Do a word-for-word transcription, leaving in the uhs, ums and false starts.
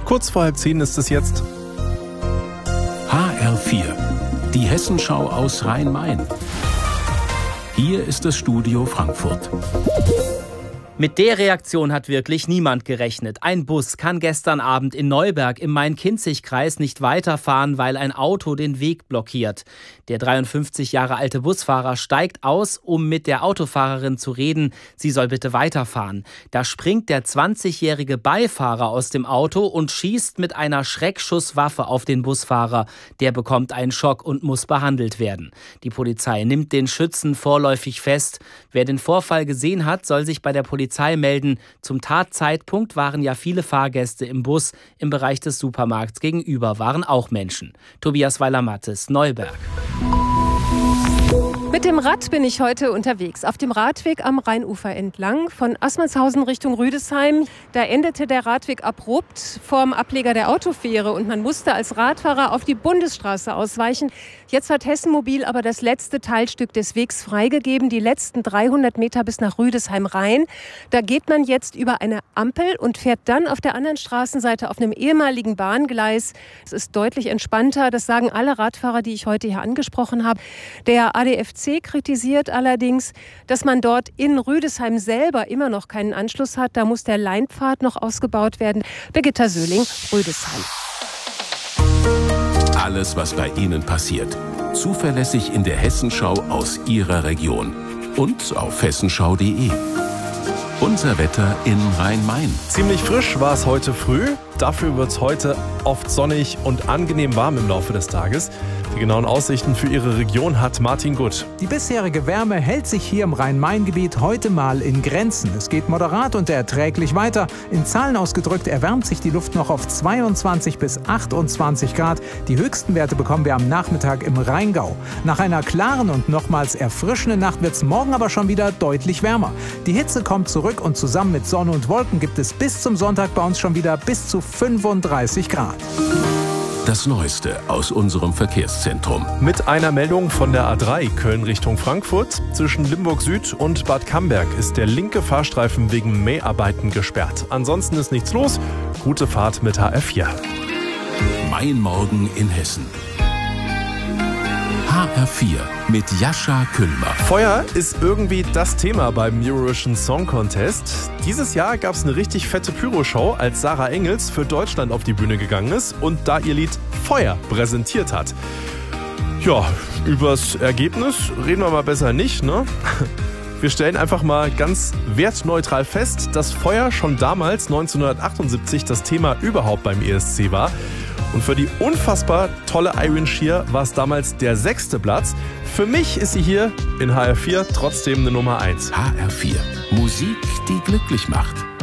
Kurz vor halb zehn ist es jetzt. H R vier, die Hessenschau aus Rhein-Main. Hier ist das Studio Frankfurt. Mit der Reaktion hat wirklich niemand gerechnet. Ein Bus kann gestern Abend in Neuberg im Main-Kinzig-Kreis nicht weiterfahren, weil ein Auto den Weg blockiert. Der dreiundfünfzig Jahre alte Busfahrer steigt aus, um mit der Autofahrerin zu reden. Sie soll bitte weiterfahren. Da springt der zwanzigjährige Beifahrer aus dem Auto und schießt mit einer Schreckschusswaffe auf den Busfahrer. Der bekommt einen Schock und muss behandelt werden. Die Polizei nimmt den Schützen vorläufig fest. Wer den Vorfall gesehen hat, soll sich bei der Polizei Polizei melden. Zum Tatzeitpunkt waren ja viele Fahrgäste im Bus. Im Bereich des Supermarkts gegenüber waren auch Menschen. Tobias Weiler-Mattes, Neuberg. Mit dem Rad bin ich heute unterwegs, auf dem Radweg am Rheinufer entlang, von Assmannshausen Richtung Rüdesheim. Da endete der Radweg abrupt vorm Ableger der Autofähre und man musste als Radfahrer auf die Bundesstraße ausweichen. Jetzt hat Hessen Mobil aber das letzte Teilstück des Wegs freigegeben, die letzten dreihundert Meter bis nach Rüdesheim rein. Da geht man jetzt über eine Ampel und fährt dann auf der anderen Straßenseite auf einem ehemaligen Bahngleis. Es ist deutlich entspannter, das sagen alle Radfahrer, die ich heute hier angesprochen habe. Der A D F C kritisiert allerdings, dass man dort in Rüdesheim selber immer noch keinen Anschluss hat. Da muss der Leinpfad noch ausgebaut werden. Birgitta Söhling, Rüdesheim. Alles, was bei Ihnen passiert, zuverlässig in der Hessenschau aus Ihrer Region und auf hessenschau punkt de. Unser Wetter in Rhein-Main. Ziemlich frisch war es heute früh. Dafür wird es heute oft sonnig und angenehm warm im Laufe des Tages. Die genauen Aussichten für Ihre Region hat Martin Gutt. Die bisherige Wärme hält sich hier im Rhein-Main-Gebiet heute mal in Grenzen. Es geht moderat und erträglich weiter. In Zahlen ausgedrückt erwärmt sich die Luft noch auf zweiundzwanzig bis achtundzwanzig Grad. Die höchsten Werte bekommen wir am Nachmittag im Rheingau. Nach einer klaren und nochmals erfrischenden Nacht wird es morgen aber schon wieder deutlich wärmer. Die Hitze kommt zurück und zusammen mit Sonne und Wolken gibt es bis zum Sonntag bei uns schon wieder bis zu fünfunddreißig Grad. Das Neueste aus unserem Verkehrszentrum. Mit einer Meldung von der A drei Köln Richtung Frankfurt. Zwischen Limburg Süd und Bad Camberg ist der linke Fahrstreifen wegen Mäharbeiten gesperrt. Ansonsten ist nichts los. Gute Fahrt mit H R vier. Mein Morgen in Hessen. H R vier mit Jascha Küllmer. Feuer ist irgendwie das Thema beim Eurovision Song Contest. Dieses Jahr gab es eine richtig fette Pyro-Show, als Sarah Engels für Deutschland auf die Bühne gegangen ist und da ihr Lied Feuer präsentiert hat. Ja, übers Ergebnis reden wir mal besser nicht, ne? Wir stellen einfach mal ganz wertneutral fest, dass Feuer schon damals neunzehnhundertachtundsiebzig das Thema überhaupt beim E S C war. Und für die unfassbar tolle Iron Shear war es damals der sechste Platz. Für mich ist sie hier in H R vier trotzdem eine Nummer eins. H R vier. Musik, die glücklich macht.